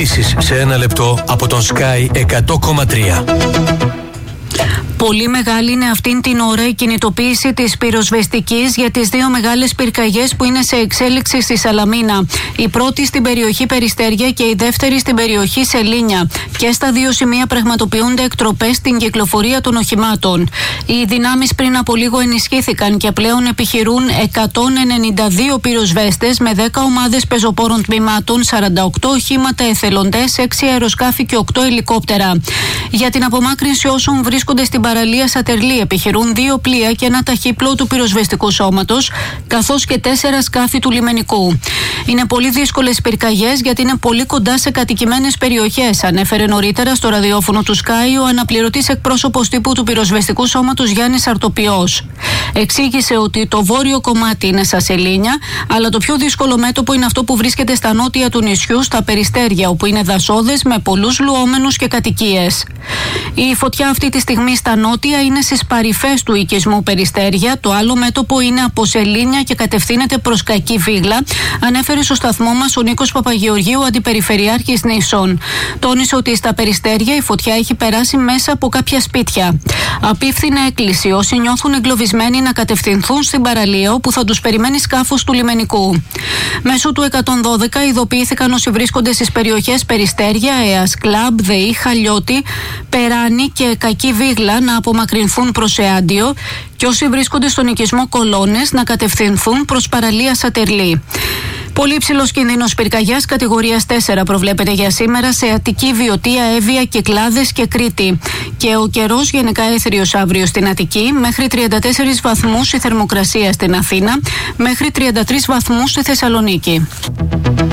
Ειδήσεις σε ένα λεπτό από τον Sky 100,3. Πολύ μεγάλη είναι αυτήν την ώρα η κινητοποίηση της πυροσβεστικής για τις δύο μεγάλες πυρκαγιές που είναι σε εξέλιξη στη Σαλαμίνα. Η πρώτη στην περιοχή Περιστέρια και η δεύτερη στην περιοχή Σελήνια. Και στα δύο σημεία πραγματοποιούνται εκτροπές στην κυκλοφορία των οχημάτων. Οι δυνάμεις πριν από λίγο ενισχύθηκαν και πλέον επιχειρούν 192 πυροσβέστες με 10 ομάδες πεζοπόρων τμήματων, 48 οχήματα εθελοντές, 6 αεροσκάφη και 8 ελικόπτερα. Για την απομάκρυνση όσων βρίσκονται στην παραλία Σατερλή επιχειρούν 2 πλοία και ένα ταχύπλο του πυροσβεστικού σώματος, καθώς και 4 σκάφη του λιμενικού. Είναι πολύ δύσκολες οι πυρκαγιές γιατί είναι πολύ κοντά σε κατοικημένες περιοχές, ανέφερε νωρίτερα στο ραδιόφωνο του Sky ο αναπληρωτής εκπρόσωπος τύπου του πυροσβεστικού σώματος Γιάννης Αρτοπιός. Εξήγησε ότι το βόρειο κομμάτι είναι στα Σελήνια, αλλά το πιο δύσκολο μέτωπο είναι αυτό που βρίσκεται στα νότια του νησιού, στα Περιστέρια, όπου είναι δασόδες με πολλούς λουόμενους και κατοικίες. Η φωτιά αυτή τη στιγμή στα νότια είναι στις παρυφές του οικισμού Περιστέρια. Το άλλο μέτωπο είναι από Σελήνια και κατευθύνεται προς Κακή Βίγλα, ανέφερε στο σταθμό μας ο Νίκος Παπαγεωργίου, αντιπεριφερειάρχης Νήσων. Τόνισε ότι στα Περιστέρια η φωτιά έχει περάσει μέσα από κάποια σπίτια. Απίφθινε έκκληση όσοι νιώθουν εγκλωβισμένοι να κατευθυνθούν στην παραλία, όπου θα τους περιμένει σκάφος του λιμενικού. Μέσω του 112 ειδοποιήθηκαν όσοι βρίσκονται στις περιοχές Περιστέρια, Αίας Κλαμπ, ΔΕΗ, Χαλιώτη, Περάνη και Κακή Βίγλα να απομακρυνθούν προς Εάντιο και όσοι βρίσκονται στον οικισμό Κολώνες να κατευθυνθούν προς παραλία Σατερλή. Πολύ υψηλός κίνδυνος πυρκαγιάς κατηγορίας 4 προβλέπεται για σήμερα σε Αττική, Βιωτία, Εύβοια, Κυκλάδες και Κρήτη. Και ο καιρός γενικά έθριος αύριο στην Αττική, μέχρι 34 βαθμούς η θερμοκρασία στην Αθήνα, μέχρι 33 βαθμούς στη Θεσσαλονίκη.